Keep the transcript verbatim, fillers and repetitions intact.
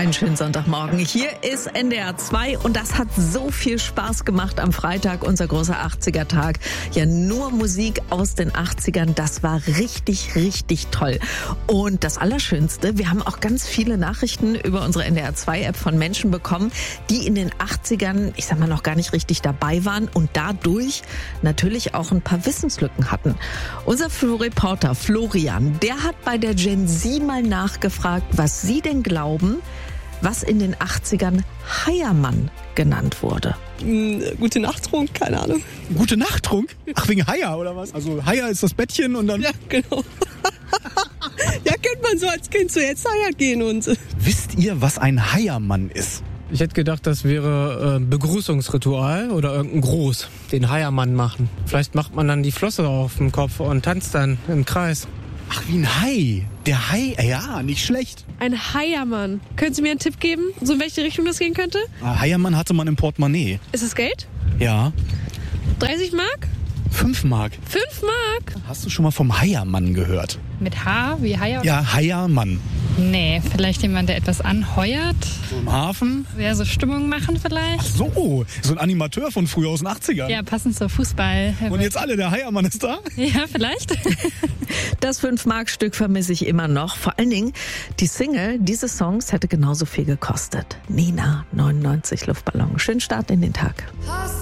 Einen schönen Sonntagmorgen. Hier ist N D R zwei und das hat so viel Spaß gemacht am Freitag, unser großer achtziger-Tag. Ja, nur Musik aus den achtzigern, das war richtig, richtig toll. Und das Allerschönste, wir haben auch ganz viele Nachrichten über unsere N D R zwei App von Menschen bekommen, die in den achtzigern, ich sag mal, noch gar nicht richtig dabei waren und dadurch natürlich auch ein paar Wissenslücken hatten. Unser Reporter Florian, der hat bei der Gen Z mal nachgefragt, was sie denn glauben, was in den achtzigern Heiermann genannt wurde. Gute Nachttrunk, keine Ahnung. Gute Nachttrunk? Ach, wegen Heier oder was? Also Heier ist das Bettchen und dann... Ja, genau. Ja, kennt man so als Kind, so jetzt Heier gehen und... Wisst ihr, was ein Heiermann ist? Ich hätte gedacht, das wäre ein Begrüßungsritual oder irgendein Gruß, den Heiermann machen. Vielleicht macht man dann die Flosse auf dem Kopf und tanzt dann im Kreis. Ach, wie ein Hai. Der Hai, ja, nicht schlecht. Ein Heiermann. Können Sie mir einen Tipp geben, so in welche Richtung das gehen könnte? Heiermann hatte man im Portemonnaie. Ist es Geld? Ja. dreißig Mark? Fünf Mark. Fünf Mark? Hast du schon mal vom Heiermann gehört? Mit H wie Haier? Ja, Heiermann. Nee, vielleicht jemand, der etwas anheuert. So im Hafen? Ja, so Stimmung machen vielleicht. Ach so, so ein Animateur von früher aus den achtzigern. Ja, passend zur Fußball. Und jetzt alle, der Heiermann ist da? Ja, vielleicht. Das fünf-Mark-Stück vermisse ich immer noch. Vor allen Dingen die Single dieses Songs hätte genauso viel gekostet. Nina, neunundneunzig Luftballon. Schönen Start in den Tag.